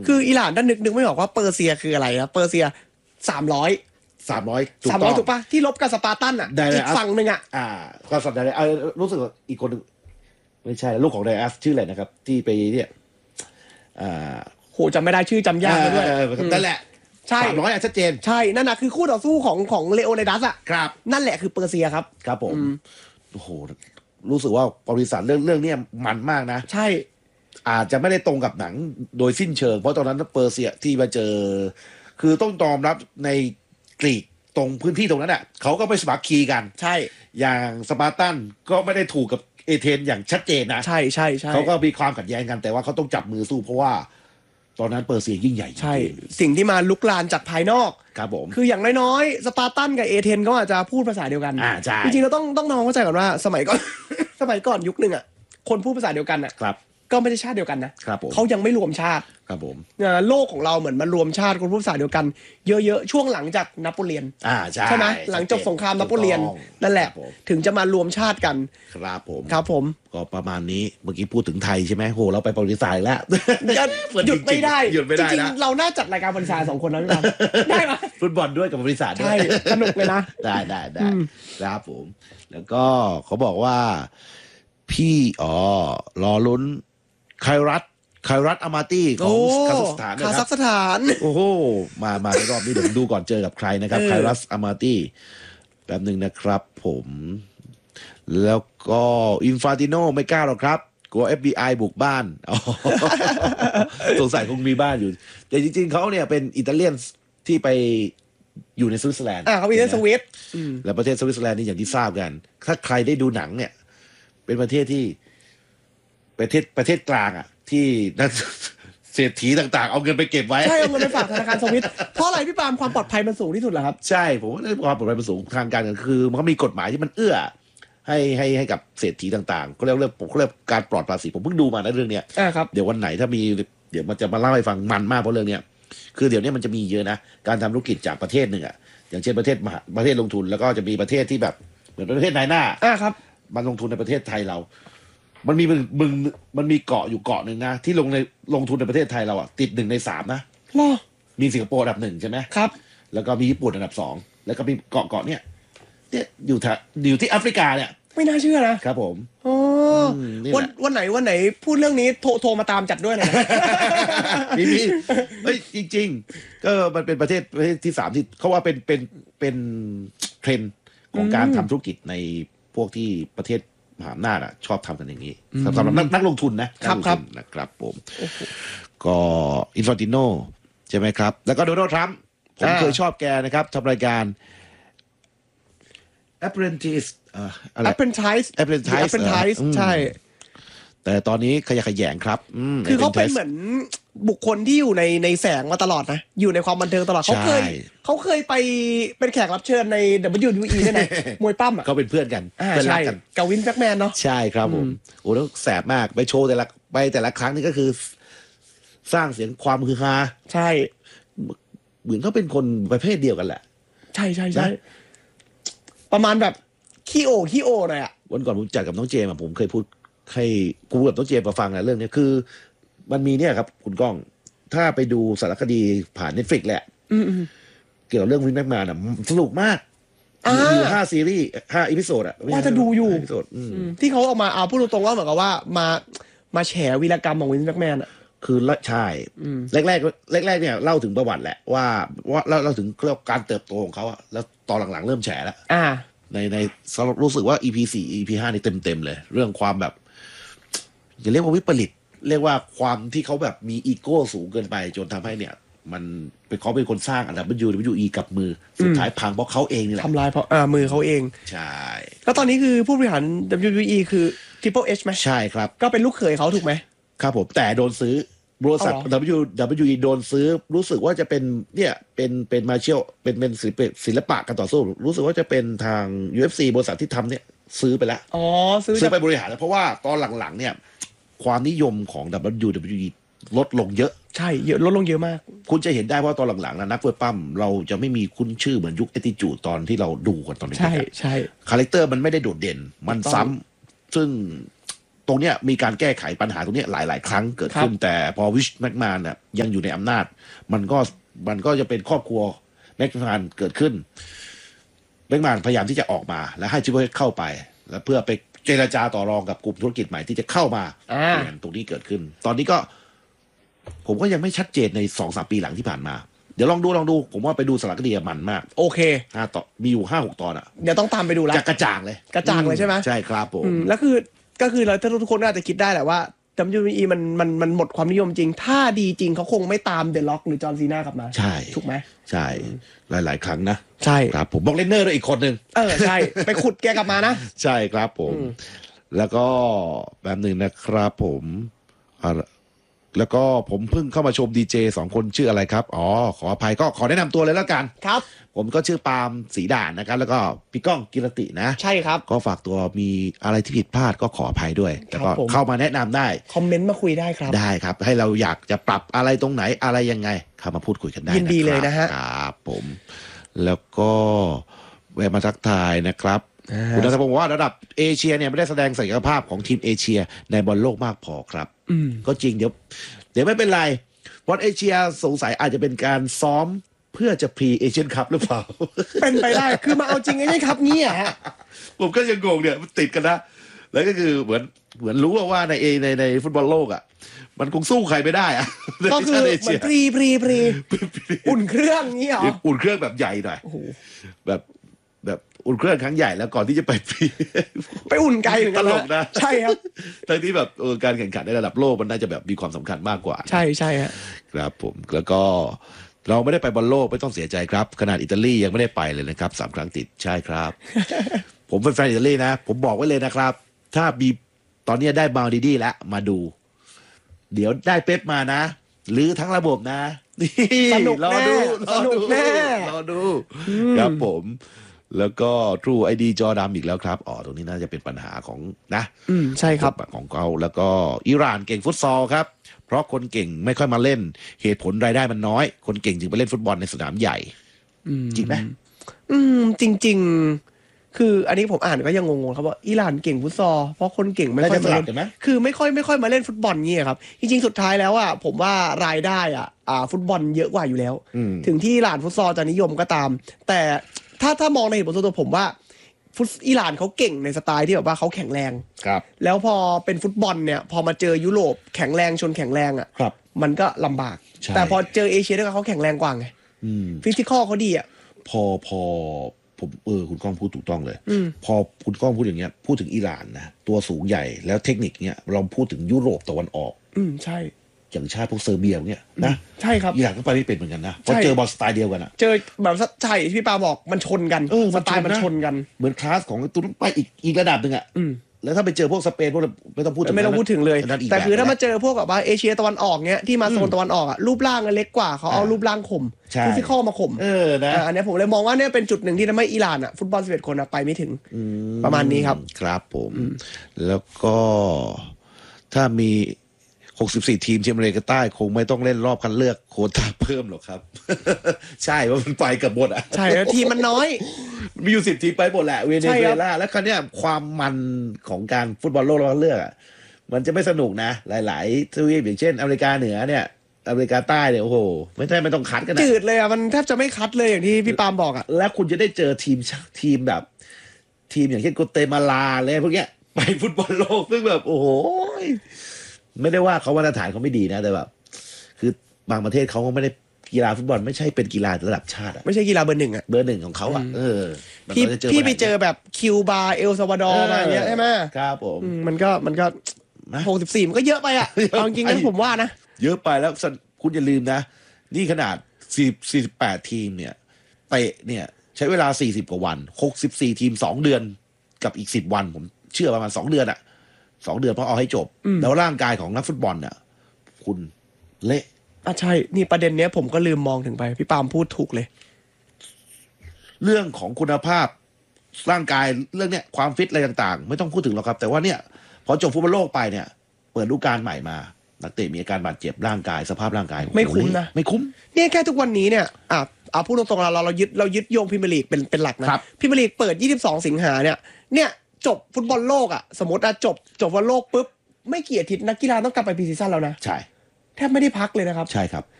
คืออิหร่านด้านนึกไม่ออกว่าเปอร์เซียคืออะไรนะเปอร์เซีย300ถูกปะที่ลบกับสปาร์ตันอ่ะอีกฝั่งหนึ่งอ่ะก็สัปดาห์รู้สึกอีกคนนึงไม่ใช่ลูกของไดอัสชื่ออะไรนะครับที่ไปเนี่ยโหจำไม่ได้ชื่อจำยากเลยด้วยนั่นแหละใช่300ชัดเจนใช่นั่นนะคือคู่ต่อสู้ของเลโอไนดัสอ่ะครับนั่นแหละคือเปอร์เซียครับครับผมโอ้โหรู้สึกว่าบริษัทเรื่องนี้มันมากนะใช่อาจจะไม่ได้ตรงกับหนังโดยสิ้นเชิงเพราะตอนนั้นเปอร์เซียที่มาเจอคือต้องยอมรับในกรีกตรงพื้นที่ตรงนั้นอ่ะเขาก็ไปสมัครคีกันใช่อย่างสปาร์ตันก็ไม่ได้ถูกกับเอเธนอย่างชัดเจนนะใช่ใช่ใช่เขาก็มีความขัดแย้งกันแต่ว่าเขาต้องจับมือสู้เพราะว่าตอนนั้นเปอร์เซียยิ่งใหญ่ใช่สิ่งที่มาลุกลานจากภายนอกครับผมคืออย่างน้อยๆสปาร์ตันกับเอเธนก็อาจจะพูดภาษาเดียวกันใช่จริงๆเราต้องทำความเข้าใจก่อนว่าสมัยก่อน สมัยก่อนยุคนึงอ่ะคนพูดภาษาเดียวกันอ่ะครับก็ไม่ใช่ชาติเดียวกันนะครับเขายังไม่รวมชาติครับผมโลกของเราเหมือนมันรวมชาติคนพูดภาษาเดียวกันเยอะๆช่วงหลังจากนโปเลียนใช่ไหมหลังจบสงครามนโปเลียนนั่นแหละถึงจะมารวมชาติกันครับผมครับผมก็ประมาณนี้เมื่อกี้พูดถึงไทยใช่ไหมโหเราไปประวัติศาสตร์แล้วหยุดไม่ได้หยุดไม่ได้นะจริงๆเราน่าจัดรายการประวัติศาสตร์2 คนนะพี่บอลได้ไหมฟุตบอลด้วยกับประวัติศาสตร์ด้วยใช่สนุกเลยนะได้ครับผมแล้วก็เขาบอกว่าพี่รอลุ้นไครัตอามาตี้ของคาซัคสถานโอ้โหมาในรอบนี้เดี๋ยวดูก่อนเจอกับใครนะครับไครัตอามาตี้แป๊บหนึ่งนะครับผมแล้วก็อินฟาติโนไม่กล้าหรอกครับกลัว FBI บุกบ้านสงสัยคงมีบ้านอยู่แต่จริงๆเขาเนี่ยเป็นอิตาเลียนที่ไปอยู่ในสวิตเซอร์แลนด์เขาเป็นสวิตและประเทศสวิตเซอร์แลนด์นี่อย่างที่ทราบกันถ้าใครได้ดูหนังเนี่ยเป็นประเทศที่ประเทศกลางอ่ะที่นักเศรษฐีต่างๆเอาเงินไปเก็บไว้ใช่เอาเงินไปฝากธนาคารสวิตเพราะอะไรพี่ปาล์มความปลอดภัยมันสูงที่สุดเหรอครับใช่ผมว่าความปลอดภัยมันสูงทางการเงินคือมันก็มีกฎหมายที่มันเอื้อให้กับเศรษฐีต่างๆเขาเรียกการปลอดภาษีผมเพิ่งดูมานะเรื่องเนี้ยครับเดี๋ยววันไหนถ้ามีเดี๋ยวมันจะมาเล่าให้ฟังมันมากเพราะเรื่องเนี้ยคือเดี๋ยวนี้มันจะมีเยอะนะการทำธุรกิจจากประเทศหนึ่งอ่ะอย่างเช่นประเทศลงทุนแล้วก็จะมีประเทศที่แบบเหมือนประเทศนายหน้าครับมันลงทุนในประเทศไทยเรามันมีเกาะอยู่เกาะหนึ่งนะที่ลงทุนในประเทศไทยเราอ่ะติด1 ใน 3นะมีสิงคโปร์อันดับ1ใช่ไหมครับแล้วก็มีญี่ปุ่นอันดับ2แล้วก็มีเกาะเนี่ยอยู่ที่แอฟริกาเนี่ยไม่น่าเชื่อนะครับผมวันไหนพูดเรื่องนี้โทรมาตามจัดด้วยนะมีเฮ้ยจริงๆก็มันเป็นประเทศที่3ที่เขาว่าเป็นเทรนด์ของการทำธุรกิจในพวกที่ประเทศมหาอำนาจชอบทำกันอย่างนี้สำหรับนักลงทุนนะครับผมก็อินฟานติโนใช่ไหมครับแล้วก็โดนัลด์ทรัมป์ผมเคยชอบแกนะครับทำรายการ Apprentice Apprentice ใช่แต่ตอนนี้ขยะแขยงครับคือเขาเป็นเหมือนบุคคลที่อยู่ในแสงมาตลอดนะอยู่ในความบันเทิงตลอดเขาเคยไปเป็นแขกรับเชิญใน WWE ด้วยนะมวยปั้มเขาเป็นเพื่อนกันใช่กับวินแบ็กแมนเนาะใช่ครับผมโอ้แล้วแสบมากไปโชว์แต่ละครั้งนี่ก็คือสร้างเสียงความฮือฮาใช่เหมือนเขาเป็นคนประเภทเดียวกันแหละใช่ประมาณแบบขี้โอหน่อยวันก่อนผมจัดกับน้องเจมผมเคยพูดให้กูกับน้องเจมมาฟังนะเรื่องนี้คือมันมีเนี่ยครับคุณก้องถ้าไปดูสารคดีผ่าน Netflix แหละเกี่ยวกับเรื่องวินแม็กแมนสนุกมากอยู่5 ซีรีส์5 อีพิโซดว่าจะดูอยู่ที่เขาออกมาเอาพูดตรงๆว่าเหมือนกับว่ามาแฉวีรกรรมของวินแม็กแมนคือใช่แรกเนี่ยเล่าถึงประวัติแหละว่าเราถึงการเติบโตของเขาแล้วตอนหลังๆเริ่มแฉแล้วในรู้สึกว่า EP 4 EP 5นี่เต็มเลยเรื่องความแบบอย่าเรียกว่าวิปริตเรียกว่าความที่เขาแบบมีอีโก้สูงเกินไปจนทำให้เนี่ยมันเขาเป็นคนสร้างอันดับWWEกับมือสุดท้ายพังเพราะเขาเองนี่แหละทำลายเพราะมือเขาเองใช่แล้วตอนนี้คือผู้บริหาร WWE คือ Triple H ไหมใช่ครับก็เป็นลูกเขยเขาถูกไหมครับผมแต่โดนซื้อบริษัท WWE โดนซื้อรู้สึกว่าจะเป็นเนี่ยเป็นมาเชียลเป็นศิลปะการต่อสู้รู้สึกว่าจะเป็นทาง UFC บริษัทที่ทำเนี่ยซื้อไปแล้วซื้อไปบริหารแล้วเพราะว่าตอนหลังๆเนี่ยความนิยมของ WWE ลดลงเยอะใช่เยอะลดลงเยอะมากคุณจะเห็นได้ว่าตอนหลังๆนะนักมวยปั้มเราจะไม่มีคุ้นชื่อเหมือนยุค Attitude ตอนที่เราดูกันตอนนี้ใช่คาแรคเตอร์มันไม่ได้โดดเด่นมันซ้ำซึ่งตรงเนี้ยมีการแก้ไขปัญหาตรงเนี้ยหลายๆครั้งเกิดขึ้นแต่พอวิชแม็กแมนเนี่ยยังอยู่ในอำนาจมันก็จะเป็นครอบครัวแม็กแมนเกิดขึ้นแม็กแมนพยายามที่จะออกมาและให้จิโบเฮดเข้าไปแล้วเพื่อไปเจรจาต่อรองกับกลุ่มธุรกิจใหม่ที่จะเข้ามาเปลี่ยนตรงนี้เกิดขึ้นตอนนี้ก็ผมก็ยังไม่ชัดเจนใน 2-3 ปีหลังที่ผ่านมาเดี๋ยวลองดูผมว่าไปดูสารคดีมันมากโอเค 5 ตอนมีอยู่5-6 ตอนอ่ะเดี๋ยวต้องตามไปดูแล้วกระจ่างเลยใช่ไหมใช่ครับผมแล้วก็คือเราทุกคนก็อาจจะคิดได้แหละว่า WWE มันหมดความนิยมจริงถ้าดีจริงเขาคงไม่ตามเดอะล็อกหรือจอห์นซีน่ากลับมาใช่ถูกไหมใช่หลายๆครั้งนะใช่ครับผมบอกเลนเนอร์ด้วยอีกคนหนึ่งใช่ไปขุดแกกลับมานะใช่ครับผมแล้วก็แบบหนึ่งนะครับผมแล้วก็ผมเพิ่งเข้ามาชมดีเจ2 คนชื่ออะไรครับขออภัยก็ขอแนะนำตัวเลยแล้วกันครับผมก็ชื่อปาล์มศรีด่านนะครับแล้วก็พี่ก้องกิรตินะใช่ครับก็ฝากตัวมีอะไรที่ผิดพลาดก็ขออภัยด้วยแล้วก็เข้ามาแนะนำได้คอมเมนต์มาคุยได้ครับได้ครับให้เราอยากจะปรับอะไรตรงไหนอะไรยังไงเข้ามาพูดคุยกันได้ยินดีเลยนะฮะครับผมแล้วก็แวะมาทักทายนะครับคุณนัทพงศ์บอกว่าระดับเอเชียเนี่ยไม่ได้แสดงศักยภาพของทีมเอเชียในบอลโลกมากพอครับก็จริงเดี๋ยวไม่เป็นไรบอลเอเชียสงสัยอาจจะเป็นการซ้อมเพื่อจะพรีเอเชียนคัพหรือเปล่าเป็นไปได้คือมาเอาจริงไอ้นี่ครับเนี่ยผมก็ยังงงเนี่ยมันติดกันนะแล้วก็คือเหมือนรู้ว่าในฟุตบอลโลกอ่ะมันคงสู้ใครไม่ได้อะก็คือเหมือนพรีอุ่นเครื่องนี้เหรออุ่นเครื่องแบบใหญ่หน่อยแบบอุ่นเครื่องครั้งใหญ่แล้วก่อนที่จะไปไปอุ่นไกลเหมือนกันตลกนะใช่ครับทั้งที่แบบการแข่งขันในระดับโลกมันน่าจะแบบมีความสำคัญมากกว่าใช่ฮะครับผมแล้วก็เราไม่ได้ไปบอลโลกไม่ต้องเสียใจครับขนาดอิตาลียังไม่ได้ไปเลยนะครับ3 ครั้งติดใช่ครับ ผมเป็นแฟนอิตาลีนะผมบอกไว้เลยนะครับถ้ามีตอนนี้ได้บาร์ดีแล้วมาดูเดี๋ยวได้เป๊ปมานะหรือทั้งระบบนะสนุกแน่รอดูครับผมแล้วก็ True ID จอดำอีกแล้วครับตรงนี้น่าจะเป็นปัญหาของนะใช่ครับของเขาแล้วก็อิหร่านเก่งฟุตซอลครับเพราะคนเก่งไม่ค่อยมาเล่นเหตุผลรายได้มันน้อยคนเก่งจึงไปเล่นฟุตบอลในสนามใหญ่จริงไหมจริงๆคืออันนี้ผมอ่านก็ยังงงๆครับว่าอิหร่านเก่งฟุตซอลเพราะคนเก่งไม่ค่อยมาเล่นคือไม่ค่อยมาเล่นฟุตบอลเงี้ยครับจริงๆสุดท้ายแล้วผมว่ารายได้ฟุตบอลเยอะกว่าอยู่แล้วถึงที่อิหร่านฟุตซอลจะนิยมก็ตามแต่ถ้ามองในเหตุผลส่วนตัวผมว่าอิหร่านเขาเก่งในสไตล์ที่แบบว่าเขาแข็งแรงครับแล้วพอเป็นฟุตบอลเนี่ยพอมาเจอยุโรปแข็งแรงชนแข็งแรงครับมันก็ลำบากแต่พอเจอเอเชียด้วยกันเขาแข็งแรงกว่าไงฟิสิกอลเขาดีพอผมคุณก้องพูดถูกต้องเลยพอคุณก้องพูดอย่างเงี้ยพูดถึงอิหร่านนะตัวสูงใหญ่แล้วเทคนิคเนี้ยเราพูดถึงยุโรปตะวันออกใช่อย่างชาติพวกเซอร์เบียเนี่ยนะใช่ครับอิหร่านก็ไปไม่เป็นเหมือนกันนะเพราะเจอบอลสไตล์เดียวกันเจอแบบใช่พี่ปาบอกมันชนกันสไตล์มันชนกันเหมือนคลาสของตัวไปอีกระดับหนึ่งแล้วถ้าไปเจอพวกสเปนพวกไม่ต้องพูดถึงเลยแต่คือถ้ามาเจอพวกแบบว่าเอเชียตะวันออกเนี้ยที่มาโซนตะวันออกรูปร่างเล็กกว่าเขาเอารูปร่างข่มฟิสิกอลมาข่มนะอันนี้ผมเลยมองว่าเนี่ยเป็นจุดหนึ่งที่ทำให้อิหร่านฟุตบอล11 คนไปไม่ถึงประมาณนี้ครับครับผมแล้วก็ถ้ามี64 ทีมเชียงรายใต้คงไม่ต้องเล่นรอบคัดเลือกโควต้าเพิ่มหรอกครับ ใช่ว่ามันไปกับหมดใช่แล้วทีมมันน้อยมีอยู่10 ทีมไปหมดแหละเวเนซุเอลาแล้วคราวนี้ความมันของการฟุตบอลโลกรอบคัดเลือกมันจะไม่สนุกนะหลายๆทวีปอย่างเช่นอเมริกาเหนือเนี่ยอเมริกาใต้เนี่ยโอ้โหไม่ต้องคัดกันจืดเลยมันแทบจะไม่คัดเลยอย่างที่พี่ปาล์มบอกแล้วคุณจะได้เจอทีมแบบทีมอย่างเช่นโกเตมาลาอะไรพวกเนี้ยไปฟุตบอลโลกซึ่งแบบโอ้โหไม่ได้ว่าเขามาตรฐานเขาไม่ดีนะแต่แบบคือบางประเทศเขาก็ไม่ได้กีฬาฟุตบอลไม่ใช่เป็นกีฬาระดับชาติไม่ใช่กีฬาเบอร์ 1 เบอร์ 1ของเขาพี่ไปเจอแบบคิวบาเอลซาวาดอร์มาเนี้ยใช่ไหมครับผมมันก็64มันก็เยอะไปเอาจริงนะผมว่านะเยอะไปแล้วคุณอย่าลืมนะนี่ขนาด48 ทีมเนี่ยเตะเนี่ยใช้เวลา40 กว่าวัน64 ทีม2 เดือนกับอีก10 วันผมเชื่อประมาณ2 เดือน2 เดือนเพราะเอาให้จบแล้วร่างกายของนักฟุตบอลเนี่ยคุณเละใช่นี่ประเด็นเนี้ยผมก็ลืมมองถึงไปพี่ปาล์มพูดถูกเลยเรื่องของคุณภาพร่างกายเรื่องเนี้ยความฟิตอะไรต่างๆไม่ต้องพูดถึงหรอกครับแต่ว่าเนี่ยพอจบฟุตบอลโลกไปเนี่ยเปิดฤดูกาลใหม่มานักเตะมีอาการบาดเจ็บร่างกายสภาพร่างกายไม่คุ้มนะไม่คุ้มเนี่ยแค่ทุกวันนี้เนี่ยพูดตรงๆเรายึดโยงพรีเมียร์ลีกเป็นหลักนะพรีเมียร์ลีกเปิด22 สิงหาเนี่ยจบฟุตบอลโลกอ่ะสมมติจบฟุตบอลโลกปุ๊บไม่กี่อาทิตย์นักกีฬาต้องกลับไปพรีซีซั่นแล้วนะใช่แทบไม่ได้พักเลยนะครับใช่ครับ